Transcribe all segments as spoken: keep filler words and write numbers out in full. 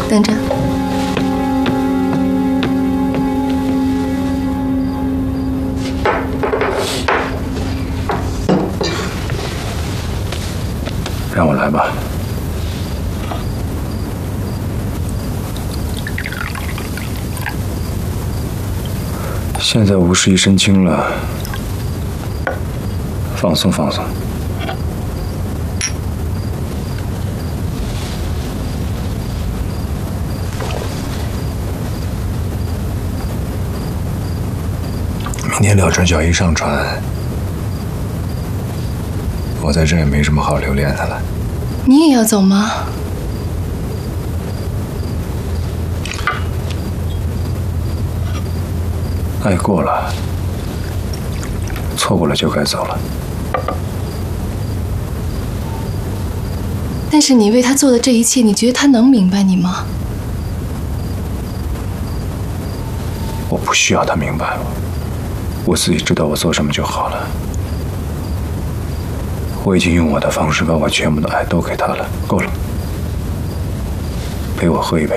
等着。 让我来吧。现在无事一身轻了，放松放松。明天廖春晓一上船，我在这也没什么好留恋的了。 你也要走吗？ 爱过了，错过了就该走了。 但是你为他做的这一切，你觉得他能明白你吗？ 我不需要他明白我，我自己知道我做什么就好了。我已经用我的方式把我全部的爱都给他了，够了。陪我喝一杯。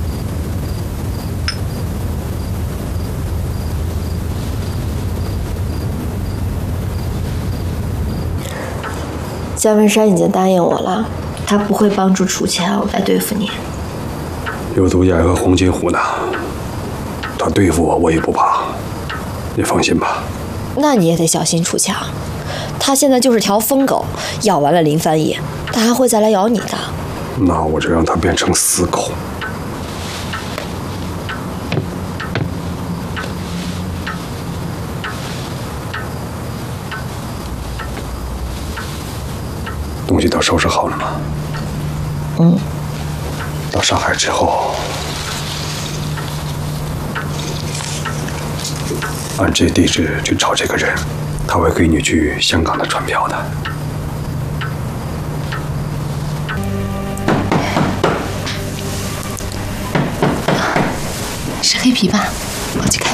姜文山已经答应我了，他不会帮助楚乔来对付你。 刘都雅和洪金虎呢？他对付我，我也不怕，你放心吧。 那你也得小心楚乔，他现在就是条疯狗，咬完了林翻译，他还会再来咬你的。 那我就让他变成死狗。东西都收拾好了吗？ 嗯。 到上海之后，按这地址去找这个人，他会给你去香港的船票的。 是黑皮吧？我去看。